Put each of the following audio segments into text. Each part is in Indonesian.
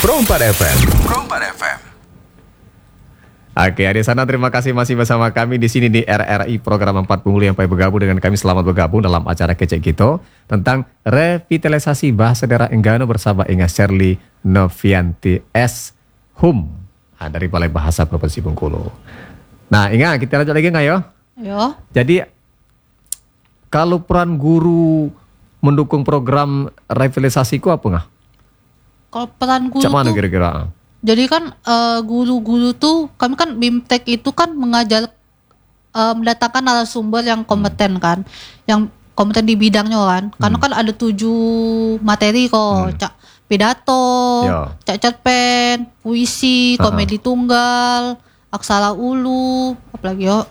Perompak FM. Perompak FM. Oke, di sana terima kasih masih bersama kami di sini di RRI program 4 Pungguli yang bergabung dengan kami. Selamat bergabung dalam acara kecek kita tentang revitalisasi bahasa daerah Enggano bersama Inga Shirley Novianti S. Hum dari Balai Bahasa Provinsi Bengkulu. Nah, Inga, kita lanjut lagi nggak yo? Yo. Jadi kalau peran guru mendukung program revitalisasi ku apa nggak? Kalau peran guru Cak mana tuh, kira-kira? jadi kan guru-guru tuh kami kan BIMTEK itu kan mengajar mendatangkan narasumber yang kompeten kan, yang kompeten di bidangnya kan. Karena kan ada 7 materi kok, cak pidato, cak cerpen, puisi, komedi tunggal, aksara ulu, apalagi yo,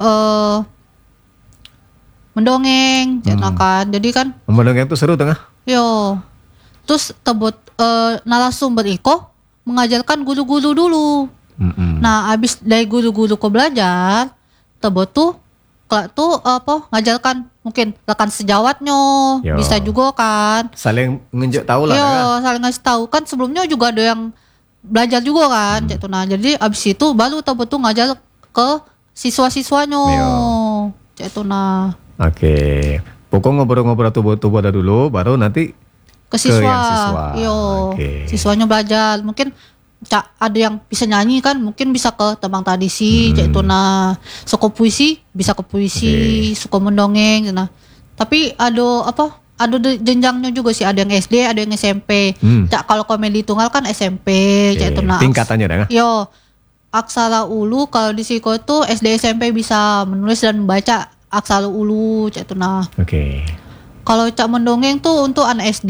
mendongeng, kan. Jadi kan Mendongeng itu seru tengah. yo. Terus tebut narasumber iko mengajarkan guru-guru dulu. Nah, abis dari guru-guru ko belajar, tebut tuh ngajarkan mungkin rekan sejawatnya, bisa juga kan. Saling ngenjuk tahu lah. Yo, Kan? saling ngasih tahu kan sebelumnya juga ada yang belajar juga kan, gitu. Nah, jadi abis itu baru tebut tuh ngajar ke siswa-siswanya. Gitu nah. Oke. Pokoknya ngobrol-ngobrol tubuh-tubuh ada dulu, baru nanti ke siswa. Yo. Siswanya belajar. Mungkin ada yang bisa nyanyi kan, mungkin bisa ke tembang tradisi, yaitu nah, suka puisi bisa ke puisi, suka mendongeng, nah. Tapi ada jenjangnya juga sih, ada yang SD, ada yang SMP. Kalau komedi tunggal kan SMP, yaitu nah. Tingkatannya dah. Yo, aksara ulu kalau di Siko tuh SD SMP bisa menulis dan membaca aksara ulu, yaitu nah. Kalau cak mendongeng tuh untuk anak SD,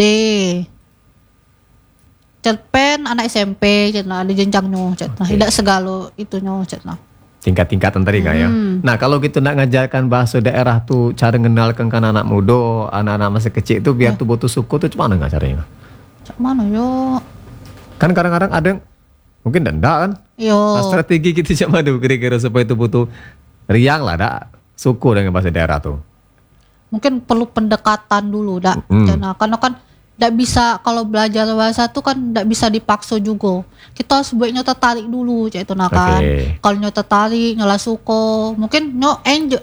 cerpen anak SMP, cetna ada jenjangnya, cetna tidak segala itunya, cetna. Tingkat-tingkatan tadi kan ya. Nah kalau gitu nak ngajarkan bahasa daerah tuh cara ngenalkan kan anak muda, anak-anak masih kecil itu biar tuh butuh suku tuh cuma nggak caranya? Cak mana yo? Kan kadang-kadang ada yang mungkin denda kan? Yo. Nah, strategi gitu cak mana kira-kira supaya itu butuh riang lah dak suku dengan bahasa daerah tuh. Mungkin perlu pendekatan dulu dak, karena kan tidak bisa kalau belajar bahasa tuh kan tidak bisa dipaksa juga. Kita sebaiknya tertarik dulu, itu nah kan. Kalau nyo tertarik, nyola suko, mungkin nyo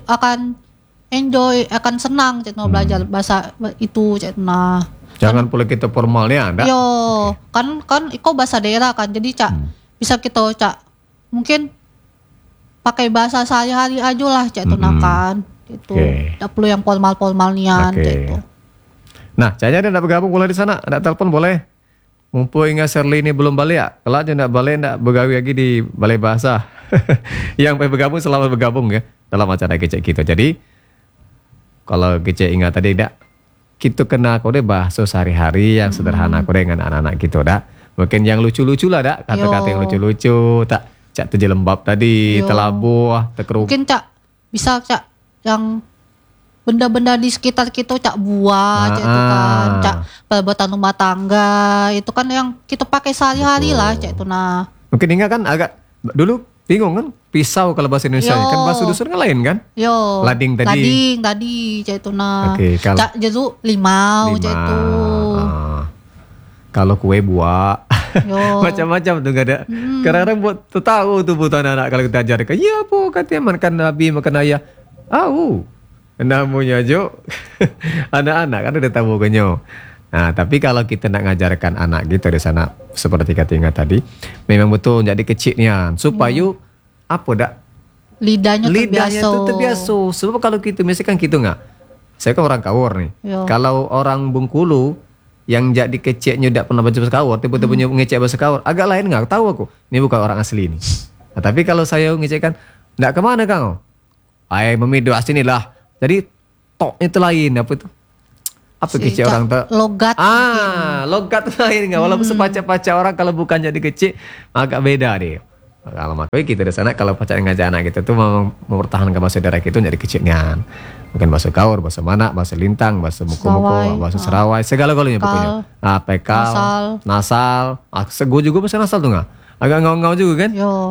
enjoy akan senang, belajar bahasa itu, nah. Jangan pula kita formalnya, dak. Yo, kan iko bahasa daerah kan, jadi bisa kita mungkin pakai bahasa sehari-hari aja lah, nah kan. Itu tidak perlu yang formal nian gitu. Nah, Cahaya ada bergabung boleh di sana, ada telepon boleh. Mumpung Inga Shirley ini belum balik ya. Kalau aja tidak balik, tidak bergawi lagi di Balai Bahasa. Yang bergabung selamat bergabung ya dalam acara kecek kita. Jadi kalau kecek Inga tadi tidak, kita kena kode bahasa sehari-hari yang sederhana kode dengan anak-anak kita dak. Mungkin yang lucu-lucu lah dak, kata-kata yang lucu-lucu, tak cak tujuh lembab tadi, telabuh, tekeruk. Mungkin bisa yang benda-benda di sekitar kita buah, itu kan, perbuatan rumah tangga, itu kan yang kita pakai sehari-hari lah, itu nah. Mungkin Inga kan agak dulu bingung kan, pisau kalau bahasa Indonesia kan bahasa dusun kan lain kan? Lading tadi, itu nah. Jeruk limau, itu. Kalau kue buah, macam-macam tuh gak ada. Kadang-kadang buat tahu tuh buat anak-anak kalau kita ajarkan, ya po katanya makan nabi makan ayah. Namanya Jo anak-anak kan udah tahu genyo. Nah, tapi kalau kita nak ngajarkan anak gitu di sana seperti kata Inga tadi, memang betul jadi kecilnya supaya lidahnya itu terbiasa. Sebab kalau kita misalkan gitu nggak, saya kan orang Kawur nih. Kalau orang Bengkulu yang jadi kecilnya tidak pernah baca bahasa Kawur, tiba-tiba ngecek bahasa Kawur, agak lain nggak tahu aku. Ini bukan orang asli ini. Nah, tapi kalau saya ngecekkan, nggak kemana kang? Memido asini lah. Jadi toknya itu lain apa itu? Apa kecil orang tuh? Logat. Logat lain nggak? Walaupun sepaca-paca orang kalau bukan jadi kecil agak beda deh. Kalau makanya kita di sana kalau pacar ngajak anak kita tuh mempertahankan bahasa daerah itu jadi kecilnya. Mungkin bahasa Kaur, bahasa Mana, bahasa Lintang, bahasa Muko-Muko, bahasa Serawai, segala-galanya pokoknya. Pekal, nasal. Gue juga bahasa nasal tuh nggak? Agak ngau-ngau juga kan?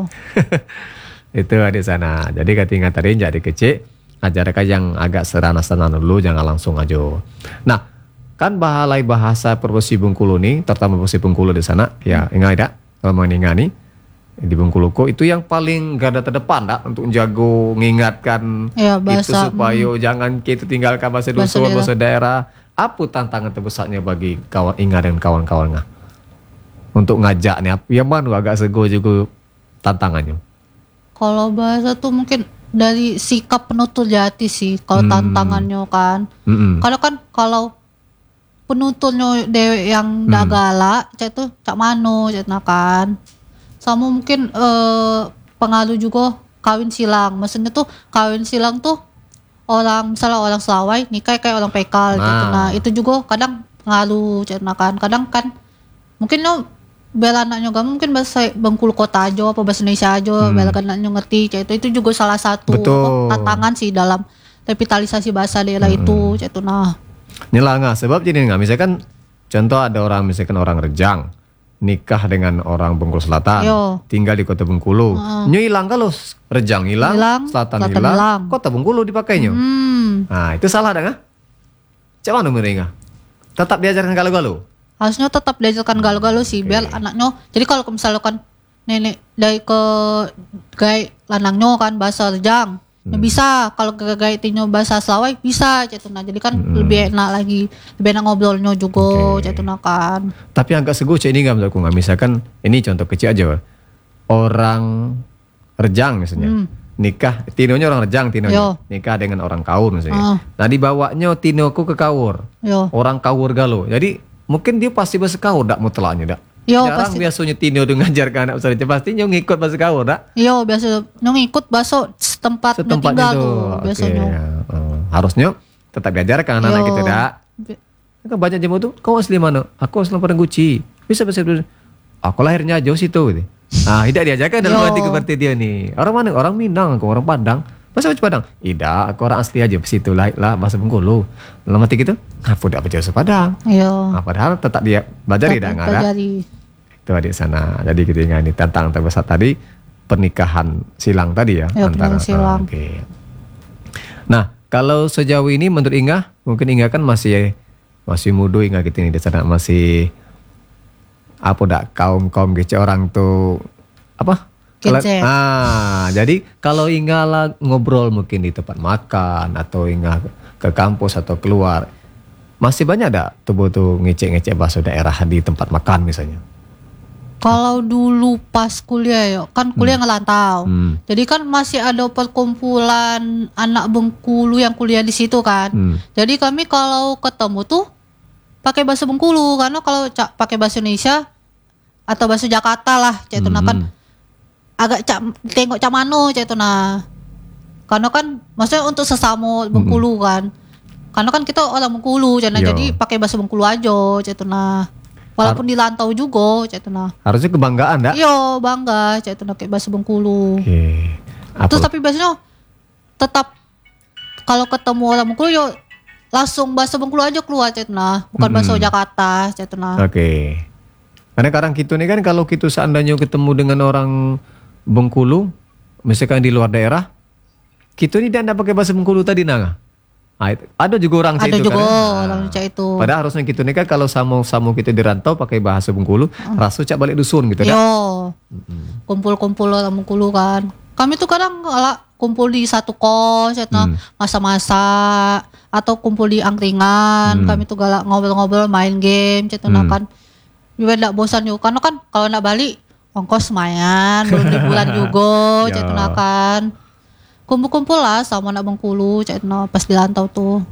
Itu di sana. Jadi ketika tadi jadi kecil, ajarkan yang agak sederhana dulu, jangan langsung aja. Nah, kan Balai Bahasa Provinsi Bengkulu nih, terutama Provinsi Bengkulu di sana, ya ingat ya, kalau meningani di Bengkuluku itu yang paling garda terdepan dak untuk jago mengingatkan Ya, itu bahasa, supaya jangan kita tinggalkan bahasa Bahasa dusun, daerah. bahasa daerah. Apa tantangan terbesarnya bagi kawan Inga dan kawan-kawan Nga? Untuk ngajak nih, yang mana agak sego juga tantangannya? Kalau bahasa tuh mungkin dari sikap penutur jati sih. Kalau tantangannya kan. Mm-mm. Karena kan kalau penuturnya dewe yang dak galak, cak itu cak mano cak kan. Sama mungkin pengaruh juga kawin silang. Maksudnya tuh kawin silang tuh misalnya orang Selawai nikah kayak orang Pekal gitu. Nah itu juga kadang pengaruh cak kan. Kadang kan mungkin lo bela anaknya gak mungkin bahasa Bengkulu kota aja apa bahasa Indonesia aja bela anaknya ngerti cak itu juga salah satu Betul. tantangan sih dalam revitalisasi bahasa daerah itu cak itu. Nah Inilah Nga, sebab jadi Nga, misalkan contoh ada orang misalkan orang Rejang nikah dengan orang Bengkulu Selatan, Yo. tinggal di kota Bengkulu. Nyu hilang kalau Rejang hilang, Hilang, Selatan Selatan hilang, hilang. kota Bengkulu dipakainya. Nah, itu salah dah Nga? Cak mana menurut Nga? Tetap diajarkan galau-galau. harusnya tetap diajarkan galau-galau sih biar anaknya. Jadi kalau misalkan nenek dari ke gay lanangnya kan bahasa Rejang, ya bisa. Kalau ke gay tinyo bahasa Selawai bisa gitu. Nah jadi kan lebih enak lagi, lebih enak ngobrolnya juga gitu nah kan. Tapi agak sego cak ini nggak menurutku Nga. Misalkan ini contoh kecil aja, orang Rejang misalnya. Nikah, tinonya orang Rejang, tinonya Yo. nikah dengan orang Kaur misalnya. Nah dibawanya tinoku ke Kaur, Yo, orang Kaur Galo. Jadi mungkin dia pasti bahasa Kaur dak mutlaknya dak. yo Jarang pasti. biasanya tino tuh ngajarkan anak besar pasti nyong ngikut bahasa Kaur dak. Yo biasa nyong ikut bahasa setempat Setempatnya tinggal tuh. tuh Oke, biasanya. ya. Harusnya tetap diajarkan anak Yo. gitu dak. Bi- Kan banyak jemu tuh, kau asli mana? Aku asli Parangguci. Bisa bahasa Indonesia. Aku lahirnya jauh situ gitu. Nah, tidak diajarkan dalam Yo. hati seperti dia nih. Orang mana? Orang Minang, aku orang Padang. Bahasa Padang? Tidak, aku orang asli aja. Situ lah bahasa Bengkulu. Dalam hati gitu, aku tidak bahasa Padang. Yo. Nah, padahal tetap dia belajar tidak nggak ada. Pelajari. Itu adik sana. Jadi kita ingat ini tantangan terbesar tadi pernikahan silang tadi ya. Ya, pernikahan silang. Oke. Nah, kalau sejauh ini menurut Inga, mungkin Inga kan masih muda Inga gitu nih di sana masih apa dak kaum gitu orang tuh apa? Kece. Jadi kalau Inga lah ngobrol mungkin di tempat makan atau Inga ke kampus atau keluar, masih banyak dak tuh ngecek-ngecek bahasa daerah di tempat makan misalnya. Kalau dulu pas kuliah ya, kan kuliah ngelantau. Jadi kan masih ada perkumpulan anak Bengkulu yang kuliah di situ kan. Jadi kami kalau ketemu tuh pakai bahasa Bengkulu karena kalau pakai bahasa Indonesia atau bahasa Jakarta lah, cak itu nah kan agak tengok cak mano cak itu nah. Karena kan maksudnya untuk sesama Bengkulu kan. Karena kan kita orang Bengkulu, Yo. jadi pakai bahasa Bengkulu aja cak itu nah. Walaupun di rantau juga cak itu nah. Harusnya kebanggaan dak? Yo bangga cak itu kayak bahasa Bengkulu. Oke. Terus tapi biasanya tetap kalau ketemu orang Bengkulu yo langsung bahasa Bengkulu aja keluar cak itu nah, bukan bahasa Jakarta cak itu nah. Oke. Karena kadang kita nih kan kalau kita seandainya ketemu dengan orang Bengkulu, misalkan di luar daerah, kita ini tidak pakai bahasa Bengkulu tadi nah. Ada juga orang Ada itu juga kan. orang cak itu. Padahal harusnya kita nih kan kalau sama kita di rantau pakai bahasa Bengkulu, rasu cak balik dusun gitu dah. Yo kumpul-kumpul orang Bengkulu kan. Kami tuh kadang kumpul di satu kos cak itu nah, masa-masa atau kumpul di angkringan. Kami tuh galak ngobrol-ngobrol main game cak itu nah kan. Biar nggak bosan juga karena kan kalau nggak balik ongkos lumayan belum liburan juga Ya. cak itu nah kan. Kumpul-kumpul lah sama anak Bengkulu cak itu nah pas di rantau tuh.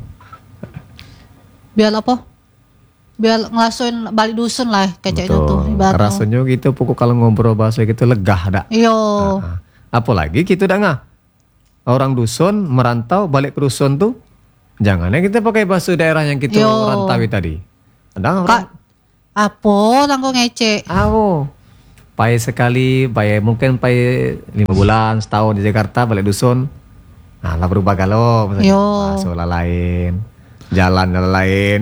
Biar apa? Biar ngelasoin balik dusun lah kayak cak itu tuh. ibaratnya. Rasanya gitu pokok kalau ngobrol bahasa gitu legah dak. Iyo. Apalagi kita dah nggak orang dusun merantau balik ke dusun tuh jangannya kita pakai bahasa daerah yang kita Yo. rantawi tadi. Ada orang Kak, apa orang kok ngece? Pai sekali, mungkin 5 bulan, setahun di Jakarta balik dusun. Nah, lah berubah galau misalnya. Yo. Bahasa lain, jalan lain.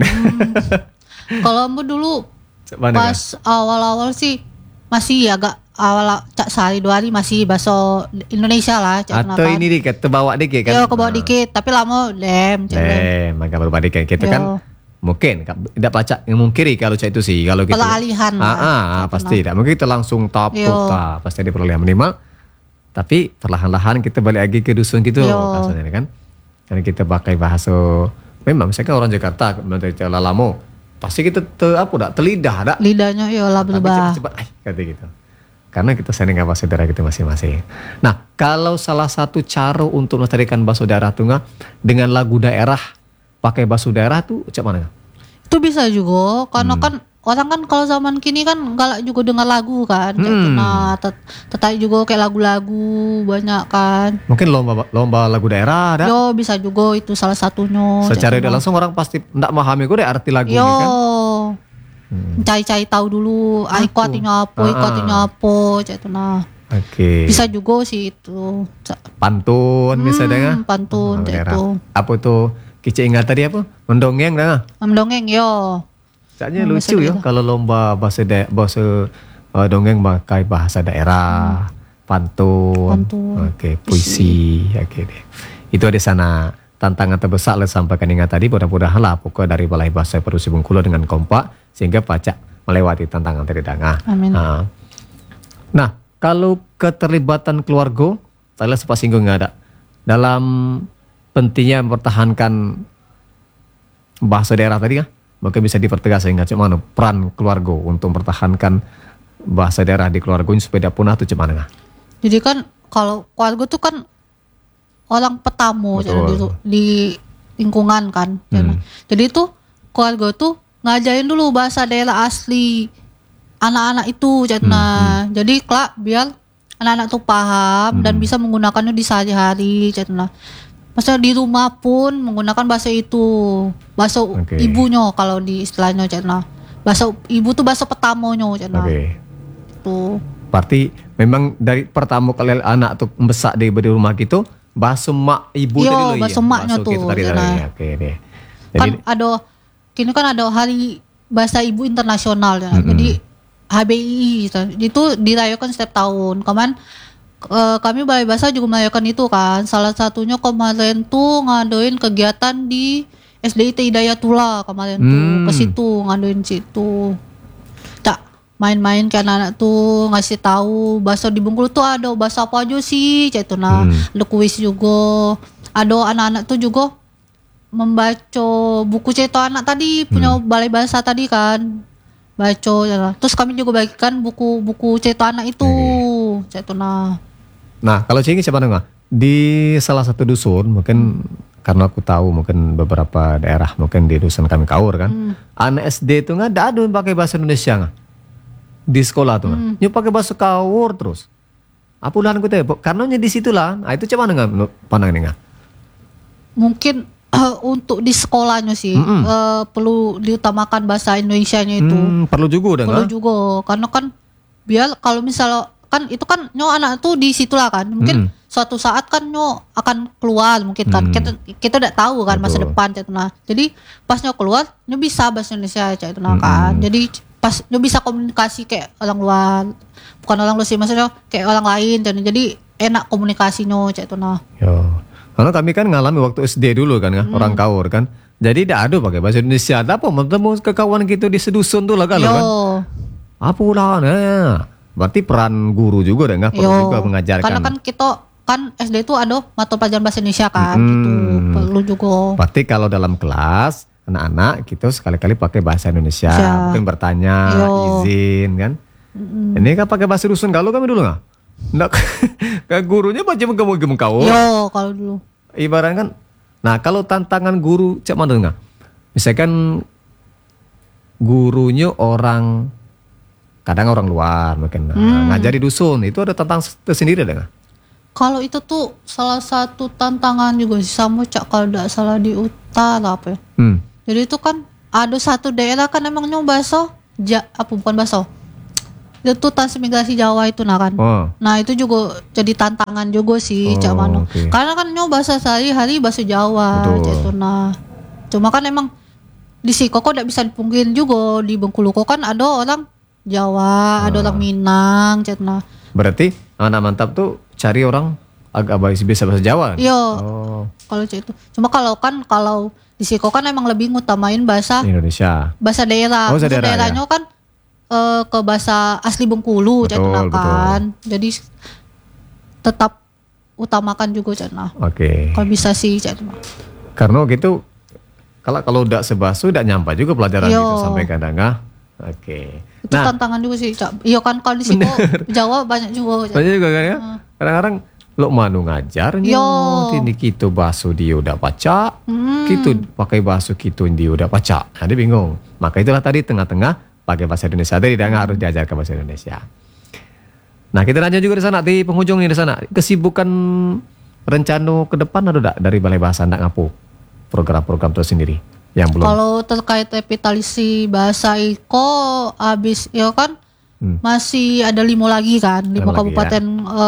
Kalau aku dulu Mana, pas awal-awal sih masih agak awal cak sehari 2 hari masih bahasa Indonesia lah cak Atau kan. ini dikit, terbawa dikit kan? Yo kebawa dikit tapi lama cak. Maka berubah dikit. Kita Yo. kan mungkin tidak pacak memungkiri kalau cak itu sih kalau gitu. Peralihan lah. Pasti tidak mungkin kita langsung Yo. pasti ada peralihan minimal. Tapi perlahan-lahan kita balik lagi ke dusun gitu rasanya kan. Karena kita pakai bahasa memang misalkan orang Jakarta dari Lalamo pasti kita terlidah lidahnya ya lah berubah. Cepat kata gitu. Karena kita sayang dengan bahasa daerah kita masing-masing. Nah, kalau salah satu cara untuk melestarikan bahasa daerah tuh nggak dengan lagu daerah pakai bahasa daerah tuh macam mana? Itu bisa juga karena kan orang kan kalau zaman kini kan galak juga dengar lagu kan. Nah, tetap juga kayak lagu-lagu banyak kan. Mungkin lomba lagu daerah ada. Yo bisa juga itu salah satunya. Secara tidak langsung orang pasti tidak memahami gue deh arti lagu yo. ini kan. Cari-cari tahu dulu iku artinya apa, iku artinya apa, cak itu nah. Oke. Bisa juga sih itu. Pantun misalnya kan? Pantun cak itu. Apa tuh? Kice ingat tadi apa? Mendongeng dah. Mendongeng yo. Kayaknya lucu ya kalau lomba bahasa dongeng pakai bahasa daerah, pantun. Oke, puisi. Oke deh. Itu ada sana tantangan terbesar lah sampaikan ingat tadi, mudah-mudahan lah pokok dari Balai Bahasa Provinsi Bengkulu dengan kompak sehingga pacak melewati tantangan tadi danga. Amin. Nah, kalau keterlibatan keluarga, saya sempat singgung nggak ada dalam pentingnya mempertahankan bahasa daerah tadi kan, maka bisa dipertegas sehingga cuman peran keluarga untuk mempertahankan bahasa daerah di keluarga supaya tidak punah tuh cuman. Jadi kan kalau keluarga tuh kan orang pertama di lingkungan kan. Jadi tuh keluarga tuh ngajarin dulu bahasa daerah asli anak-anak itu jadi kelak biar anak-anak tuh paham dan bisa menggunakannya di sehari-hari maksudnya di rumah pun menggunakan bahasa itu, bahasa ibunya kalau di istilahnya bahasa ibu tuh bahasa pertamanya tuh. Berarti memang dari pertama kali anak tuh besar di rumah gitu bahasa mak ibu tadi dulu bahasa maknya tuh. Oke deh. Jadi kan kini kan ada hari bahasa ibu internasional ya. Jadi HBI itu dirayakan setiap tahun. Kami Balai Bahasa juga merayakan itu kan. Salah satunya kemarin tuh ngadain kegiatan di SDIT Hidayatullah kemarin tuh ke situ ngadain situ. Main-main ke anak-anak tuh ngasih tahu bahasa di Bengkulu tuh ada bahasa apa aja sih cak itu ada kuis juga, ada anak-anak tuh juga membaca buku cerita anak tadi punya Balai Bahasa tadi kan baca terus kami juga bagikan buku cerita anak itu cak itu nah kalau cing siapa nggak di salah satu dusun mungkin karena aku tahu mungkin beberapa daerah mungkin di dusun kami Kaur kan anak SD tuh nggak ada pakai bahasa Indonesia nggak di sekolah tuh nggak pakai bahasa Kaur terus apa ulah aku teh karena di situlah itu cuman nggak pandangan nggak mungkin untuk di sekolahnya sih perlu diutamakan bahasa Indonesianya itu perlu juga karena kan biar kalau misalnya kan itu kan anak tuh di situlah kan mungkin suatu saat kan akan keluar mungkin kan kita udah tahu kan masa depan jadi pas keluar bisa bahasa Indonesia kan jadi pas bisa komunikasi kayak orang luar bukan orang luar sih maksudnya kayak orang lain jadi enak komunikasinya karena kami kan ngalami waktu SD dulu kan orang Kaur kan jadi tidak ada pakai bahasa Indonesia ada apa bertemu ke kawan gitu di sedusun tuh lah kan apa ulah berarti peran guru juga deh nggak perlu juga mengajarkan karena kan kita kan SD itu ada mata pelajaran bahasa Indonesia kan gitu perlu juga berarti kalau dalam kelas anak-anak gitu sekali-kali pakai bahasa Indonesia mungkin bertanya izin kan ini kan pakai bahasa dusun kalau kami dulu nggak gurunya baca gemuk kau kalau dulu ibarat kan nah kalau tantangan guru cak mana nggak misalkan gurunya kadang orang luar mungkin ngajari dusun itu ada tantangan tersendiri ada nggak kalau itu tuh salah satu tantangan juga sih sama cak kalau tidak salah di utara apa ya jadi itu kan ada satu daerah kan emang bahasa bukan bahasa itu transmigrasi Jawa itu kan. Nah itu juga jadi tantangan juga sih cak mano. Karena kan bahasa sehari-hari bahasa Jawa cak itu Cuma kan emang di Siko kok tidak bisa dipungkirin juga di Bengkulu kok kan ada orang Jawa, ada orang Minang cak Berarti anak mantap tuh cari orang agak bisa bahasa Jawa. Iya. Oh, Kalau cek itu. Cuma kalau di Siko kan emang lebih ngutamain bahasa Indonesia. bahasa daerah. Oh, bahasa Bahasa daerah, daerahnya kan ke bahasa asli Bengkulu cek Betul, itu kan. Jadi tetap utamakan juga cek nah. Oke. Kalau bisa sih cek itu. Karena gitu kalau udah sebasu udah nyampe juga pelajaran Yo. gitu sampai kadang Oke. Itu tantangan juga sih cak. Iya kan kalau di Siko Jawa banyak juga. Cak. Banyak juga kan ya. Kadang-kadang lo manu ngajar Yo. ini gitu basu dia udah baca, gitu pakai basu gitu dia udah baca. Jadi bingung. Maka itulah tadi tengah-tengah pakai bahasa Indonesia tadi tidak harus diajarkan bahasa Indonesia. Nah kita lanjut juga di sana di penghujung nih di sana. Kesibukan rencana ke depan ada enggak dari Balai Bahasa ndak ngapu program-program itu sendiri yang belum? Kalau terkait revitalisasi bahasa Iko habis ya kan masih ada 5 lagi kan, 5 lagi, kabupaten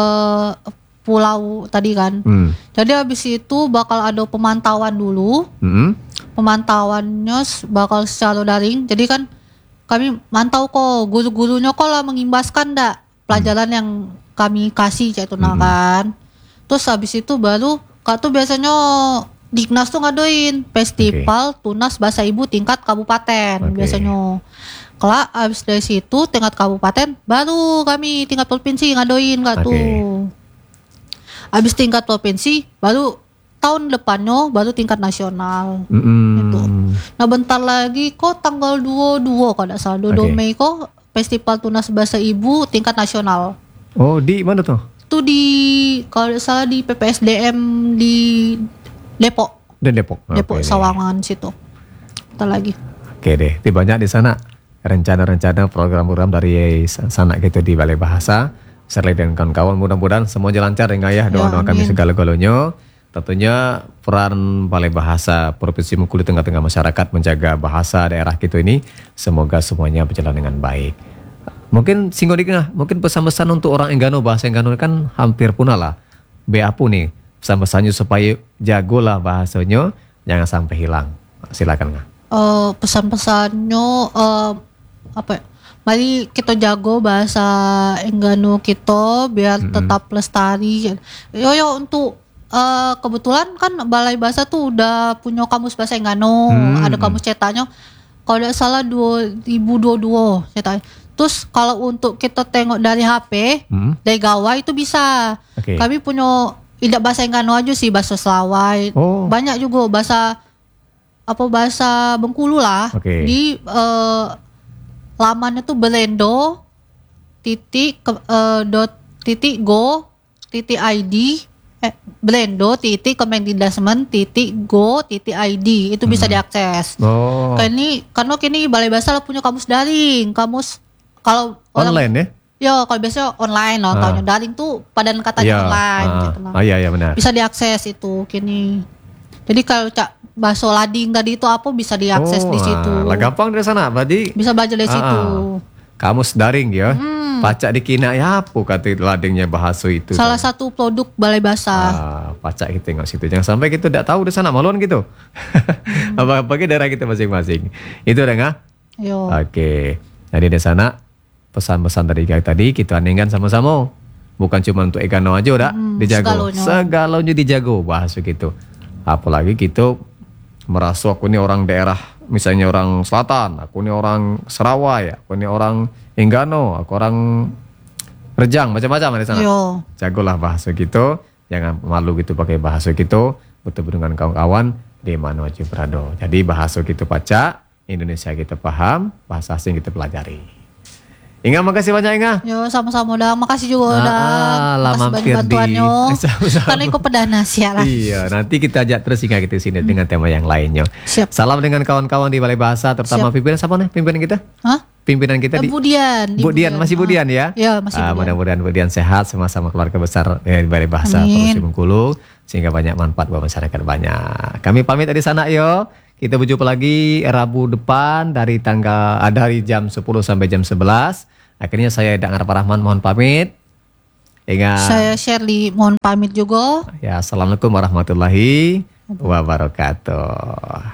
pulau tadi kan. Jadi habis itu bakal ada pemantauan dulu. Pemantauannya bakal secara daring. Jadi kan kami mantau kok guru-gurunya kok lah mengimbaskan ndak pelajaran yang kami kasih itu kan. Terus habis itu baru kak tuh biasanya Dignas tuh ngadoin festival tunas bahasa ibu tingkat kabupaten biasanya. Kalau habis dari situ tingkat kabupaten baru kami tingkat provinsi ngadoin kak tuh. Habis tingkat provinsi baru tahun depannya baru tingkat nasional. Gitu. Nah bentar lagi kok tanggal 22 kalau tidak salah 22 Mei kok festival tunas bahasa ibu tingkat nasional. Oh di mana tuh? Itu di kalau tidak salah di PPSDM di Depok. Dan Depok. Depok Sawangan situ. Bentar lagi. Oke deh, di banyak di sana rencana-rencana program-program dari sana gitu di Balai Bahasa. Serta dengan kawan-kawan mudah-mudahan semuanya lancar ya ya. Doa-doa kami segala-galanya. Tentunya peran Balai Bahasa Provinsi Bengkulu tengah-tengah masyarakat menjaga bahasa daerah kita ini semoga semuanya berjalan dengan baik. Mungkin mungkin pesan-pesan untuk orang Enggano, bahasa Enggano kan hampir punah lah. Beapu nih pesan-pesannya supaya jagolah bahasanya jangan sampai hilang. Silakan nggak? Pesan-pesannya apa ya? Mari kita jago bahasa Enggano kita biar tetap lestari. Yo untuk kebetulan kan Balai Bahasa tuh udah punya kamus bahasa Enggano, ada kamus cetaknya. Kalau tidak salah 2022 cetaknya. Terus kalau untuk kita tengok dari HP, dari gawai itu bisa. Kami punya tidak bahasa Enggano aja sih, bahasa Selawai. Banyak juga bahasa Bengkulu lah. Di lamannya tuh belendo .go.id belendo.kemendikdasmen.go.id itu bisa diakses. Karena kini Balai Bahasa punya kamus daring, kamus kalau online ya? Ya kalau biasanya online loh, kalau daring tuh padan katanya online. Gitu, iya benar. Bisa diakses itu kini. Jadi kalau bahasa lading tadi itu apa bisa diakses di situ. Lah gampang dari sana, berarti bisa belajar dari situ. Kamus daring ya. Pacak dikina ya apa kata ladingnya bahasa itu. Salah satu produk Balai Bahasa. Pacak kita tengok situ. Jangan sampai kita tidak tahu di sana maluan gitu. Apa-apa daerah kita masing-masing. Itu udah nggak? Oke. Jadi di sana pesan-pesan dari tadi kita aningkan sama-sama. Bukan cuma untuk Enggano aja udah dijago. Segalanya dijago bahasa gitu. Apalagi kita merasa aku ini orang daerah, misalnya orang selatan, aku ini orang Serawai, aku ini orang Enggano, aku orang Rejang, macam-macam di sana. Jagolah bahasa gitu, jangan malu gitu pakai bahasa gitu, bertemu dengan kawan-kawan di mana aja berada. Jadi bahasa gitu baca, Indonesia kita paham, bahasa asing kita pelajari. Inga, makasih banyak Inga. Yo sama-sama udah, makasih juga udah. Lama mampir di karena ikut pedana siaran. Iya, nanti kita ajak terus Inga kita sini dengan tema yang lainnya. Siap. Salam dengan kawan-kawan di Balai Bahasa, terutama pimpinan siapa nih pimpinan kita? Pimpinan kita di Budian, masih Budian ya? Iya, masih Budian. Mudah-mudahan Budian sehat sama-sama keluarga besar di Balai Bahasa Provinsi Bengkulu sehingga banyak manfaat buat masyarakat banyak. Kami pamit dari sana yo. Kita berjumpa lagi Rabu depan dari jam 10 sampai jam 11. Akhirnya saya Dang Arfa Rahman mohon pamit. Ingat. Saya Shirley mohon pamit juga. Ya, assalamualaikum warahmatullahi wabarakatuh.